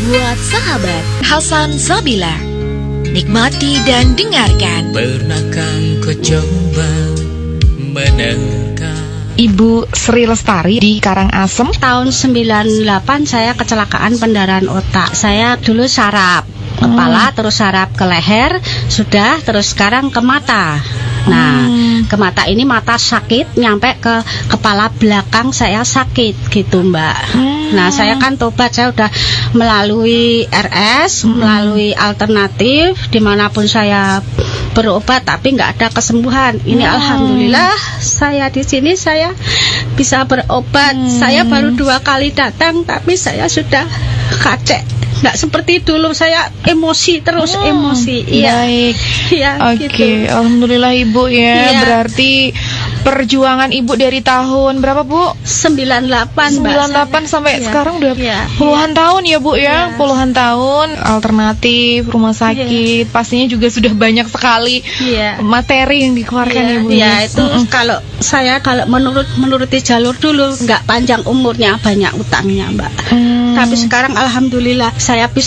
buat sahabat Hasan Zabila. Nikmati dan dengarkan. Pernahkah kau coba menerka? Ibu Sri Lestari di Karangasem. Tahun 98 saya kecelakaan pendarahan otak. Saya dulu saraf kepala, terus saraf ke leher, sudah, terus sekarang ke mata. Nah, ke mata ini mata sakit, nyampe ke kepala belakang saya sakit gitu, Mbak. Nah, saya kan tobat, saya udah melalui RS, melalui alternatif, dimanapun saya berobat, tapi nggak ada kesembuhan. Ini alhamdulillah saya di sini saya bisa berobat. Saya baru 2 kali datang, tapi saya sudah kacek. Nggak seperti dulu, saya emosi terus, emosi. Iya. Baik. Iya. Oke, Gitu. alhamdulillah Ibu ya. Iya. Berarti perjuangan Ibu dari tahun berapa, Bu? 98, Mbak. 98 sampai Iya. sekarang udah Iya. puluhan tahun ya, Bu ya. Iya. Puluhan tahun alternatif, rumah sakit. Pastinya juga sudah banyak sekali Iya. materi yang dikeluarkan ya, Bu. Iya, itu kalau saya menuruti jalur dulu nggak panjang umurnya, banyak utangnya, Mbak. Tapi sekarang alhamdulillah saya bisa